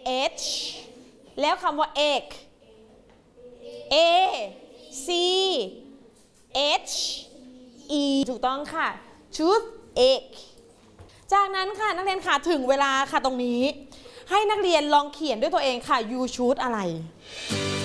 h แล้วคำว่า egg a c h e ถูกต้องค่ะ choose egg จากนั้นค่ะนักเรียนค่ะถึงเวลาค่ะตรงนี้ให้นักเรียนลองเขียนด้วยตัวเองค่ะ you choose อะไร